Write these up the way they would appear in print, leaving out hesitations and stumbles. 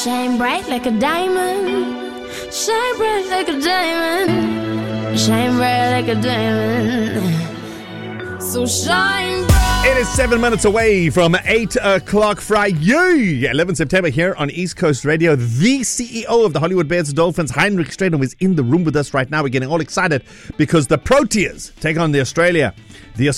Shine bright like a diamond. Shine bright like a diamond. Shine bright like a diamond. So shine bright. It is 7 minutes away from 8 o'clock Friday, 11 September here on East Coast Radio. The CEO of the Hollywood Bets Dolphins, Heinrich Strydom, is in the room with us right now. We're getting all excited because the Proteas take on the Australians. The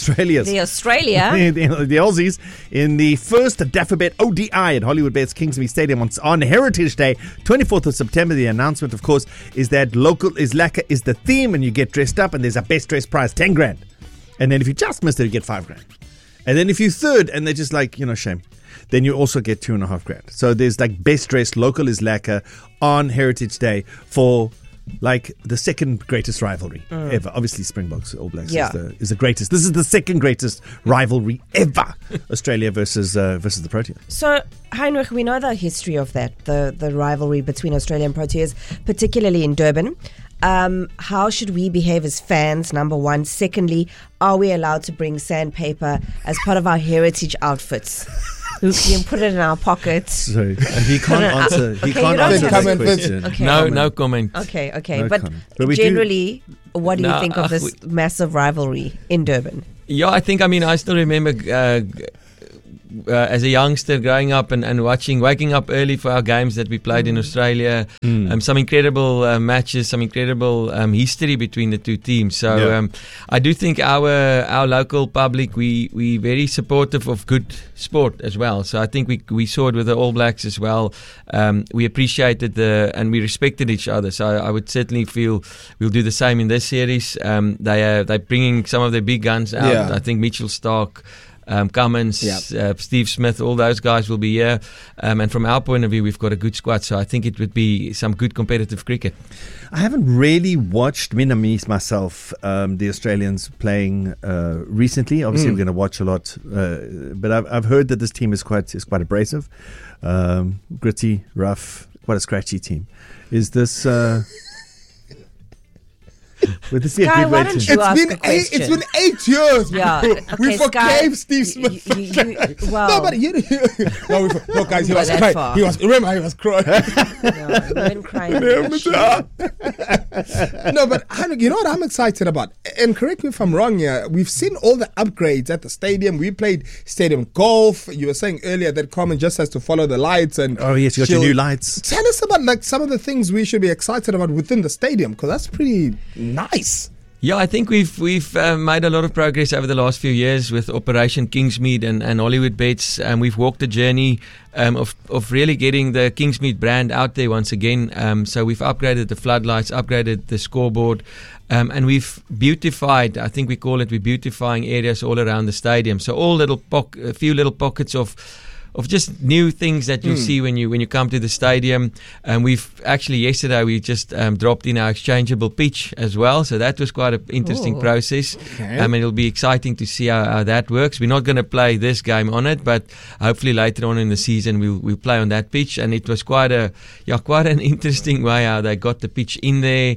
Aussies in the first Daffabet ODI at Hollywood Bets Kingsmead Stadium on Heritage Day, 24th of September. The announcement, of course, is that local is lekker is the theme, and you get dressed up, and there's a best dress prize, 10 grand. And then if you just missed it, you get 5 grand. And then if you third, and they're just like, shame, then you also get 2.5 grand. So there's like best dressed local is lekker on Heritage Day for like the second greatest rivalry ever. Obviously, Springboks All Blacks is the greatest. This is the second greatest rivalry ever. Australia versus the Proteas. So, Heinrich, we know the history of that, the rivalry between Australia and Proteas, particularly in Durban. How should we behave as fans, number one? Secondly, are we allowed to bring sandpaper as part of our heritage outfits? We can put it in our pockets. Sorry, and he can't answer. He can't answer that question. Okay. No comment. Okay. No but generally, what do you think of this massive rivalry in Durban? Yeah, I still remember as a youngster growing up and waking up early for our games that we played in Australia. Some incredible matches, some incredible history between the two teams. So I do think our local public, we very supportive of good sport as well. So I think we saw it with the All Blacks as well. We appreciated and we respected each other. So I would certainly feel we'll do the same in this series. They're bringing some of their big guns out. Yeah. I think Mitchell Starc, Cummins, Steve Smith, all those guys will be here. And from our point of view, we've got a good squad. So I think it would be some good competitive cricket. I haven't really watched myself, the Australians playing recently. Obviously, we're going to watch a lot. But I've heard that this team is quite abrasive, gritty, rough, quite a scratchy team. Is this... Would this be Sky, a good why way don't to... you ask a question? It's been 8 years. Yeah, bro. okay, We forgave Sky, Steve Smith. well, No, but no, guys, he Not was that crying. far. He was crying. no, you weren't crying. No, but you know what I'm excited about? And correct me if I'm wrong here. We've seen all the upgrades at the stadium. We played stadium golf. You were saying earlier that Carmen just has to follow the lights. And Oh, yes, you got your new lights. Tell us about like some of the things we should be excited about within the stadium, because that's pretty nice. Yeah, I think we've made a lot of progress over the last few years with Operation Kingsmead and Hollywood Bets. We've walked the journey of really getting the Kingsmead brand out there once again. So we've upgraded the floodlights, upgraded the scoreboard, and we've beautified. I think we're beautifying areas all around the stadium. So all a few little pockets of just new things that you'll see when you come to the stadium. We've actually yesterday we just dropped in our exchangeable pitch as well, so that was quite an interesting process. Okay. And it'll be exciting to see how that works. We're not going to play this game on it, but hopefully later on in the season we'll play on that pitch. And it was quite an interesting way how they got the pitch in there.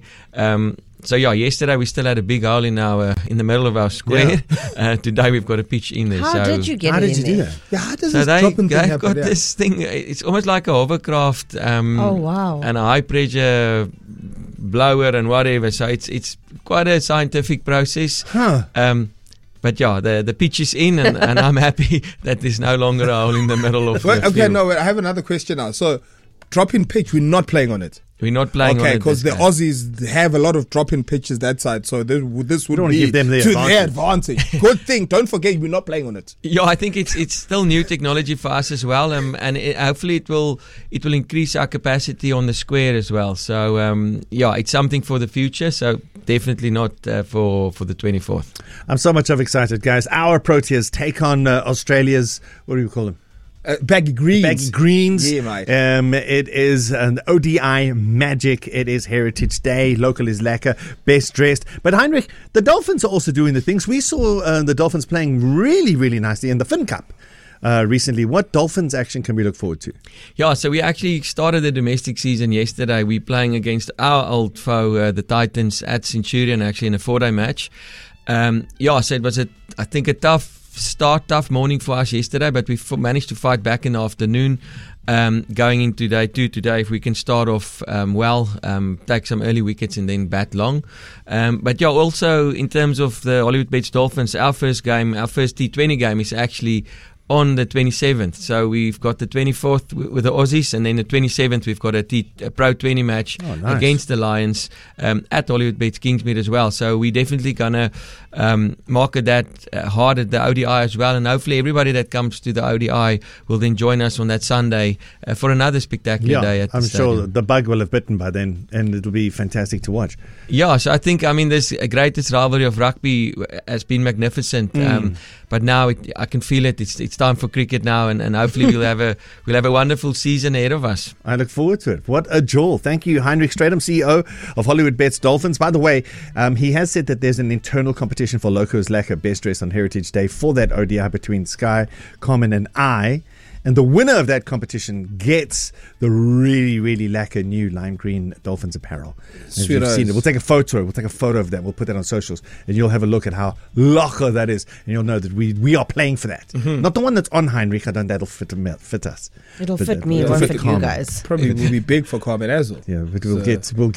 So yesterday we still had a big hole in the middle of our square. Today we've got a pitch in there. How did you get How it did in you do there? that? Yeah, how does So this dropping thing they've happen? got this thing. It's almost like a hovercraft. Oh, wow. And a high pressure blower and whatever. So it's quite a scientific process. Huh. But the pitch is in, and I'm happy that there's no longer a hole in the middle of the field. I have another question now. So, drop-in pitch, we're not playing on it. We're not playing on it. Okay, because the this Aussies have a lot of drop-in pitches that side, so this would don't be give them the to their advantage. Good thing. Don't forget, we're not playing on it. Yeah, I think it's still new technology for us as well, and hopefully it will increase our capacity on the square as well. So it's something for the future. So definitely not for the 24th. I'm so much excited, guys. Our Proteas take on Australia's, what do you call them? Baggy greens. Baggy greens. Yeah, mate. It is an ODI magic. It is Heritage Day. Local is lekker. Best dressed. But Heinrich, the Dolphins are also doing the things. We saw the Dolphins playing really, really nicely in the Fin Cup recently. What Dolphins action can we look forward to? Yeah, so we actually started the domestic season yesterday. We're playing against our old foe, the Titans, at Centurion, actually in a 4-day match. So it was I think a tough morning for us yesterday, but we managed to fight back in the afternoon. going into day 2 today, if we can start off take some early wickets and then bat long. But yeah, also in terms of the Hollywood Bets Dolphins, our first T20 game is actually on the 27th. So we've got the 24th with the Aussies, and then the 27th we've got a Pro 20 match against the Lions at Hollywood Bets Kingsmead as well. So we're definitely going to market that hard at the ODI as well, and hopefully everybody that comes to the ODI will then join us on that Sunday for another spectacular day at the stadium. Sure the bug will have bitten by then, and it'll be fantastic to watch. Yeah, so I think, this greatest rivalry of rugby has been magnificent, but now I can feel it. It's time for cricket now, and hopefully we'll have a wonderful season ahead of us. I look forward to it. What a jewel. Thank you, Heinrich Stratum, CEO of Hollywood Bets Dolphins. By the way, he has said that there's an internal competition for Locos Lekker Best Dress on Heritage Day for that ODI between Sky, Common and I. And the winner of that competition gets the really, really lacquer new lime green Dolphins apparel. As you've seen it. We'll take a photo of that. We'll put that on socials, and you'll have a look at how lacquer that is, and you'll know that we are playing for that. Not the one that's on Heinrich. I don't. That'll fit us. It'll fit me. It won't fit you guys. Probably will be big for Carmen as well. Yeah, but we'll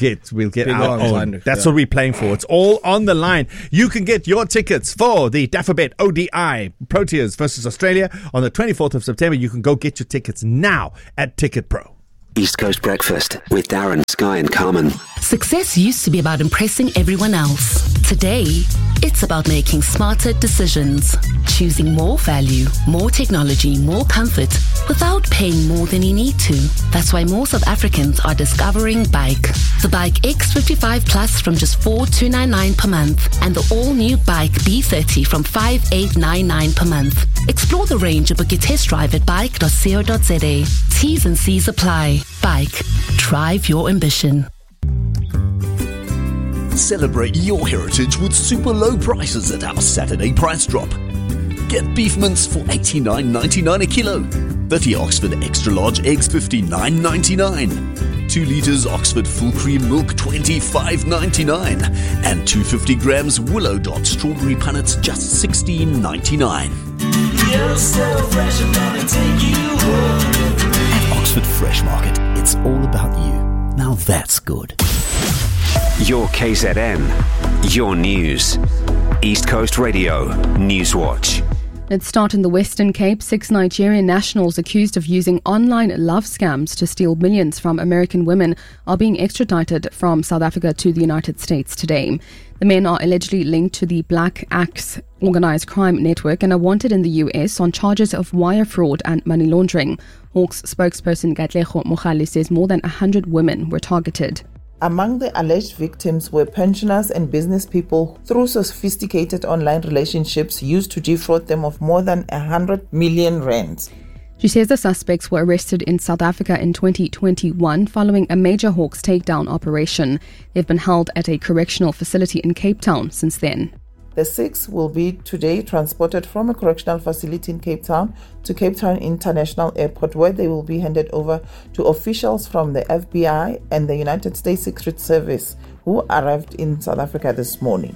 get our own. Heinrich, that's what we're playing for. It's all on the line. You can get your tickets for the Daffabet ODI Proteas versus Australia on the 24th of September. You can go get your tickets now at Ticket Pro. East Coast Breakfast with Darren, Sky and Carmen. Success used to be about impressing everyone else. Today, it's about making smarter decisions. Choosing more value, more technology, more comfort without paying more than you need to. That's why more South Africans are discovering Bike. The Bike X55 Plus from just 4,299 per month, and the all-new Bike B30 from 5,899 per month. Explore the range and book your test drive at bike.co.za. T's and C's apply. Bike. Drive your ambition. Celebrate your heritage with super low prices at our Saturday price drop. Get beef mince for $89.99 a kilo. 30 Oxford extra large eggs $59.99. 2 litres Oxford full cream milk $25.99. And 250 grams Willow Dot strawberry punnets just $16.99. You're so fresh, I'm gonna take you home. At Oxford Fresh Market, it's all about you. Now that's good. Your KZN, your news. East Coast Radio, Newswatch. Let's start in the Western Cape. 6 Nigerian nationals accused of using online love scams to steal millions from American women are being extradited from South Africa to the United States today. The men are allegedly linked to the Black Axe organized crime network and are wanted in the US on charges of wire fraud and money laundering. Hawks spokesperson Katlego Mogale says more than 100 women were targeted. Among the alleged victims were pensioners and business people through sophisticated online relationships used to defraud them of more than 100 million rands. She says the suspects were arrested in South Africa in 2021 following a major Hawks takedown operation. They've been held at a correctional facility in Cape Town since then. The 6 will be today transported from a correctional facility in Cape Town to Cape Town International Airport, where they will be handed over to officials from the FBI and the United States Secret Service, who arrived in South Africa this morning.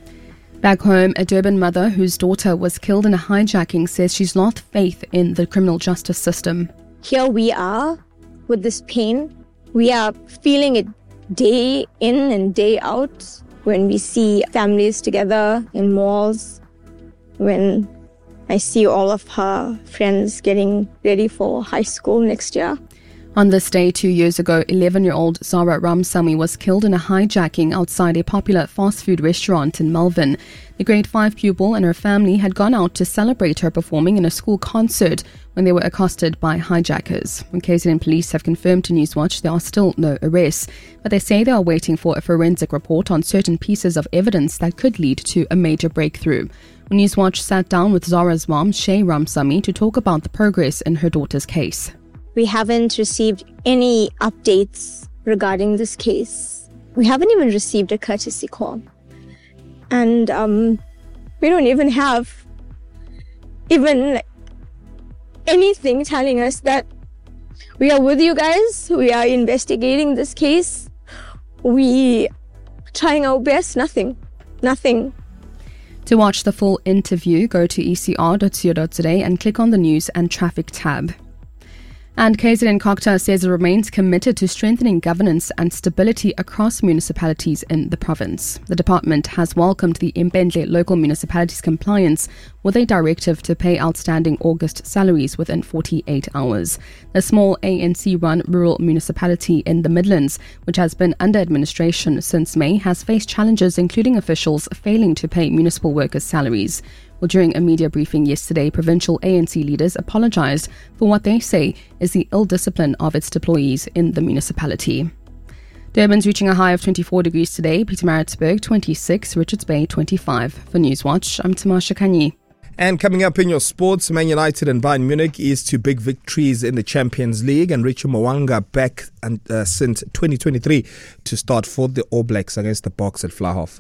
Back home, a Durban mother whose daughter was killed in a hijacking says she's lost faith in the criminal justice system. Here we are with this pain. We are feeling it day in and day out. When we see families together in malls, when I see all of her friends getting ready for high school next year. On this day 2 years ago, 11-year-old Zara Ramsamy was killed in a hijacking outside a popular fast food restaurant in Melbourne. The grade 5 pupil and her family had gone out to celebrate her performing in a school concert when they were accosted by hijackers. KZN police have confirmed to Newswatch there are still no arrests, but they say they are waiting for a forensic report on certain pieces of evidence that could lead to a major breakthrough. Newswatch sat down with Zara's mom, Shay Ramsamy, to talk about the progress in her daughter's case. We haven't received any updates regarding this case. We haven't even received a courtesy call. And we don't even have anything telling us that we are with you guys, we are investigating this case, we trying our best, nothing. To watch the full interview, go to ecr.co.za and click on the News and Traffic tab. And KZN COGTA says it remains committed to strengthening governance and stability across municipalities in the province. The department has welcomed the Impendle local municipalities' compliance with a directive to pay outstanding August salaries within 48 hours. The small ANC-run rural municipality in the Midlands, which has been under administration since May, has faced challenges including officials failing to pay municipal workers' salaries. Well, during a media briefing yesterday, provincial ANC leaders apologised for what they say is the ill discipline of its employees in the municipality. Durban's reaching a high of 24 degrees today, Pietermaritzburg 26, Richards Bay 25. For Newswatch, I'm Tamasha Kanyi. And coming up in your sports, Man United and Bayern Munich is to big victories in the Champions League, and Richie Mwanga back since 2023 to start for the All Blacks against the Boks at Flahoff.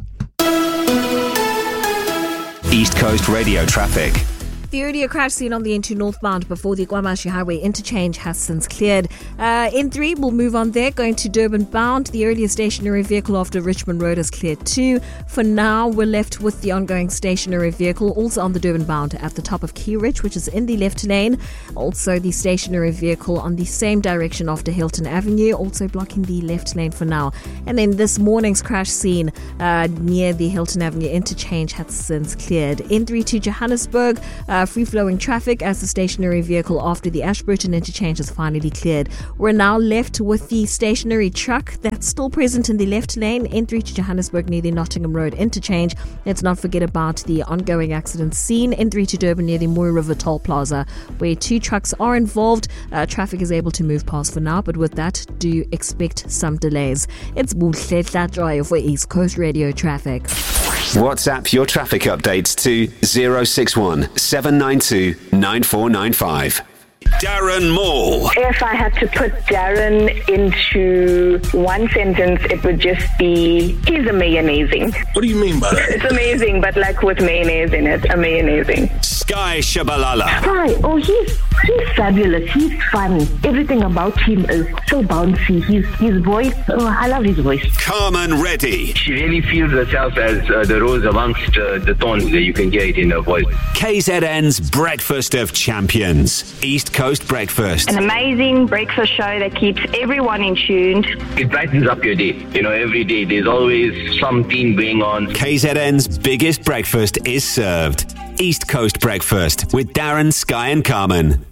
East Coast Radio traffic. The earlier crash scene on the N2 northbound before the Guamashi Highway interchange has since cleared. N3 will move on there, going to Durban bound. The earlier stationary vehicle after Richmond Road is cleared too. For now, we're left with the ongoing stationary vehicle also on the Durban bound at the top of Key Ridge, which is in the left lane. Also, the stationary vehicle on the same direction after Hilton Avenue, also blocking the left lane for now. And then this morning's crash scene near the Hilton Avenue interchange has since cleared. N3 to Johannesburg, free-flowing traffic as the stationary vehicle after the Ashburton interchange is finally cleared. We're now left with the stationary truck that's still present in the left lane, N3 to Johannesburg near the Nottingham Road interchange. Let's not forget about the ongoing accident scene, N3 to Durban near the Mooi River Toll Plaza, where 2 trucks are involved. Traffic is able to move past for now, but with that, do expect some delays. It's Buhle Tlatroy for East Coast Radio Traffic. WhatsApp your traffic updates to 061 792 9495. Darren Moore. If I had to put Darren into one sentence, it would just be, he's amazing. What do you mean by that? It's amazing, but like with mayonnaise in it, amazing. Sky Shabalala. Hi, he's fabulous. He's fun. Everything about him is so bouncy. His voice, I love his voice. Carmen Reddy. She really feels herself as the rose amongst the thorns that you can get in her voice. KZN's Breakfast of Champions. East Coast Breakfast. An amazing breakfast show that keeps everyone in tune. It brightens up your day. Every day there's always something going on. KZN's biggest breakfast is served. East Coast Breakfast with Darren, Sky and Carmen.